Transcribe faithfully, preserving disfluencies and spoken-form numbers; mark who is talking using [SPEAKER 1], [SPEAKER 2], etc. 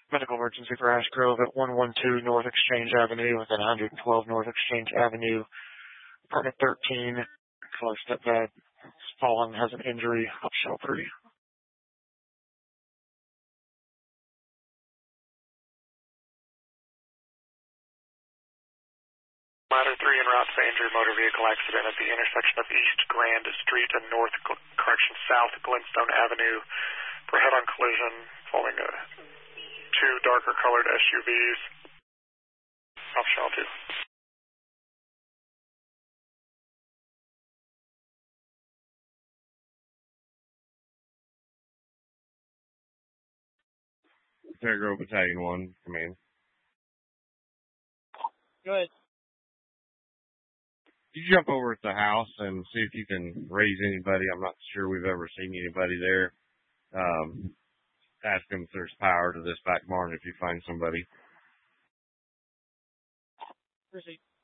[SPEAKER 1] Medical emergency for Ash Grove at one twelve North Exchange Avenue and then one twelve North Exchange Avenue. Apartment thirteen, color step bed. Fallen, has an injury. Up Shelford.
[SPEAKER 2] Ladder three en route to injury motor vehicle accident at the intersection of East Grand Street and North, correction, South Glenstone Avenue for head-on collision following uh, two darker colored S U Vs. Off Channel two.
[SPEAKER 3] Fairgrove Battalion one, command.
[SPEAKER 4] Go ahead.
[SPEAKER 3] You jump over at the house and see if you can raise anybody. I'm not sure we've ever seen anybody there. Um, ask them if there's power to this back barn if you find somebody.
[SPEAKER 4] Proceed.